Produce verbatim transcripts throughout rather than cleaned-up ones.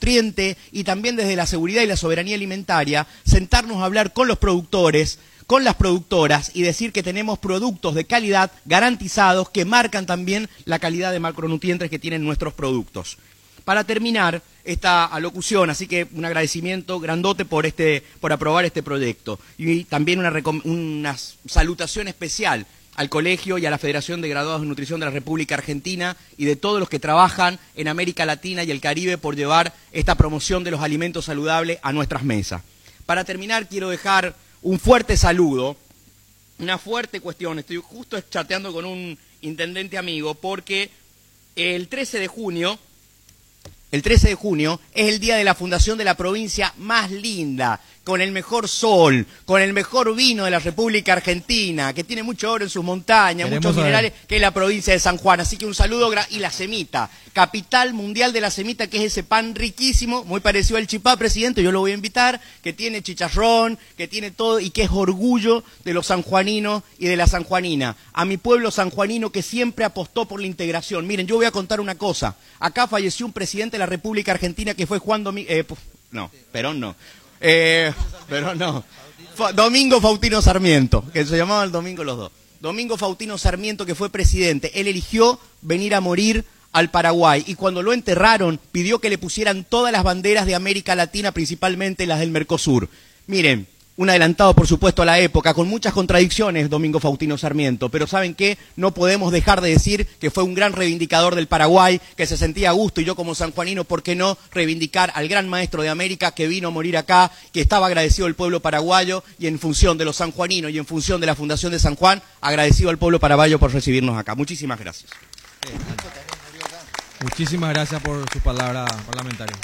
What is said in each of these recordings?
macronutriente y también desde la seguridad y la soberanía alimentaria, sentarnos a hablar con los productores, con las productoras y decir que tenemos productos de calidad garantizados que marcan también la calidad de macronutrientes que tienen nuestros productos. Para terminar esta alocución, así que un agradecimiento grandote por, este, por aprobar este proyecto y también una, una salutación especial al Colegio y a la Federación de Graduados de Nutrición de la República Argentina y de todos los que trabajan en América Latina y el Caribe por llevar esta promoción de los alimentos saludables a nuestras mesas. Para terminar, quiero dejar un fuerte saludo, una fuerte cuestión. Estoy justo chateando con un intendente amigo porque el trece de junio, el trece de junio es el día de la fundación de la provincia más linda, con el mejor sol, con el mejor vino de la República Argentina, que tiene mucho oro en sus montañas, Queremos muchos minerales, saber. que es la provincia de San Juan. Así que un saludo, y la semita, capital mundial de la semita, que es ese pan riquísimo, muy parecido al chipá, presidente, yo lo voy a invitar, que tiene chicharrón, que tiene todo, y que es orgullo de los sanjuaninos y de la sanjuanina. A mi pueblo sanjuanino que siempre apostó por la integración. Miren, yo voy a contar una cosa. Acá falleció un presidente de la República Argentina que fue Juan Domingo... Eh, no, Perón no. Eh, pero no, Domingo Faustino Sarmiento, que se llamaban el Domingo los dos. Domingo Faustino Sarmiento, que fue presidente, él eligió venir a morir al Paraguay y cuando lo enterraron pidió que le pusieran todas las banderas de América Latina, principalmente las del Mercosur. Miren, un adelantado por supuesto a la época, con muchas contradicciones Domingo Faustino Sarmiento, pero ¿saben qué? No podemos dejar de decir que fue un gran reivindicador del Paraguay, que se sentía a gusto, y yo como sanjuanino, ¿por qué no reivindicar al gran maestro de América que vino a morir acá, que estaba agradecido al pueblo paraguayo y en función de los sanjuaninos y en función de la Fundación de San Juan, agradecido al pueblo paraguayo por recibirnos acá? Muchísimas gracias. Muchísimas gracias por su palabra parlamentaria.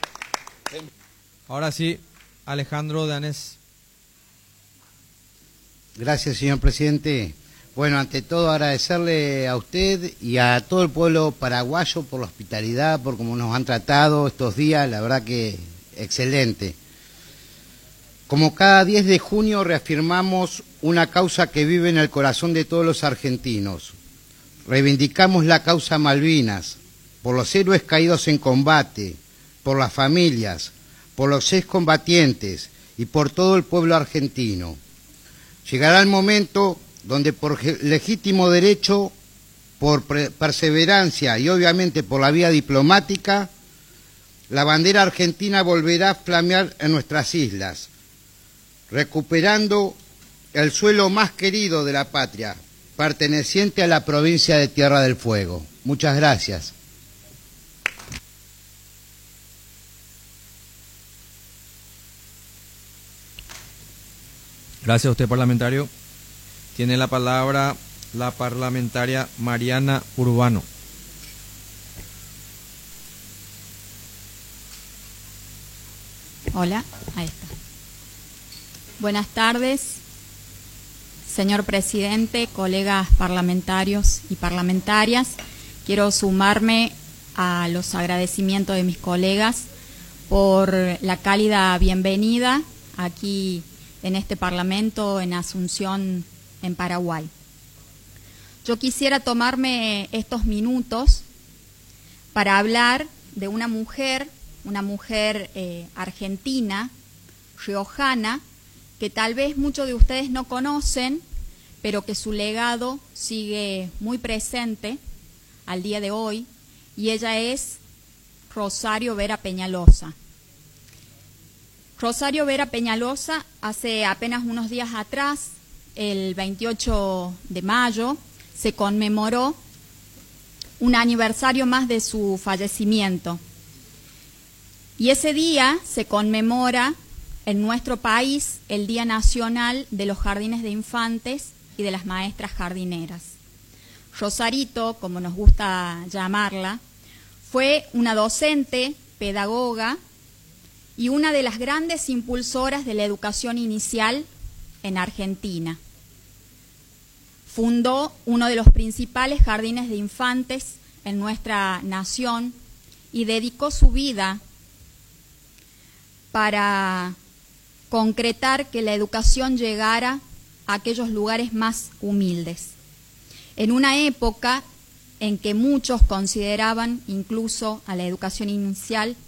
Ahora sí, Alejandro Danés. Gracias, señor presidente. Bueno, ante todo agradecerle a usted y a todo el pueblo paraguayo por la hospitalidad, por cómo nos han tratado estos días, la verdad que excelente. Como cada diez de junio reafirmamos una causa que vive en el corazón de todos los argentinos. Reivindicamos la causa Malvinas, por los héroes caídos en combate, por las familias, por los excombatientes y por todo el pueblo argentino. Llegará el momento donde por legítimo derecho, por perseverancia y obviamente por la vía diplomática, la bandera argentina volverá a flamear en nuestras islas, recuperando el suelo más querido de la patria, perteneciente a la provincia de Tierra del Fuego. Muchas gracias. Gracias a usted, parlamentario. Tiene la palabra la parlamentaria Mariana Urbano. Hola, ahí está. Buenas tardes, señor presidente, colegas parlamentarios y parlamentarias. Quiero sumarme a los agradecimientos de mis colegas por la cálida bienvenida aquí en este Parlamento en Asunción, en Paraguay. Yo quisiera tomarme estos minutos para hablar de una mujer, una mujer eh, argentina, riojana, que tal vez muchos de ustedes no conocen, pero que su legado sigue muy presente al día de hoy, y ella es Rosario Vera Peñalosa. Rosario Vera Peñalosa, hace apenas unos días atrás, el veintiocho de mayo, se conmemoró un aniversario más de su fallecimiento. Y ese día se conmemora en nuestro país el Día Nacional de los Jardines de Infantes y de las Maestras Jardineras. Rosarito, como nos gusta llamarla, fue una docente, pedagoga, y una de las grandes impulsoras de la educación inicial en Argentina. Fundó uno de los principales jardines de infantes en nuestra nación y dedicó su vida para concretar que la educación llegara a aquellos lugares más humildes. En una época en que muchos consideraban incluso a la educación inicial